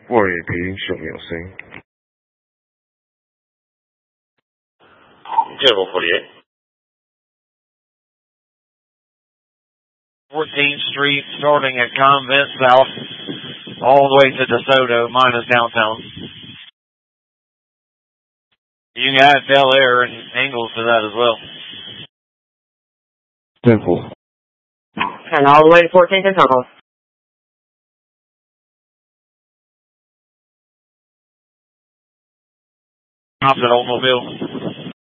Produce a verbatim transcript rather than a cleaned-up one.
Warrior P, show me your scene. General forty-eight. fourteenth Street, starting at Convent South, all the way to DeSoto, minus downtown. You can add Bel Air and Ingles to that as well. Temple. And all the way to fourteenth and Temple. Opposite Oldsmobile.